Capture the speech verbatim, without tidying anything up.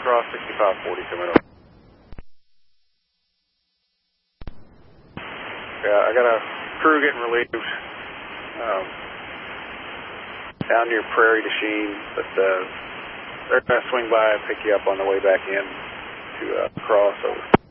cross sixty-five forty coming up. Yeah, I got a crew getting relieved um, down near Prairie to Sheen, but uh, they're going to swing by and pick you up on the way back in to uh, cross over.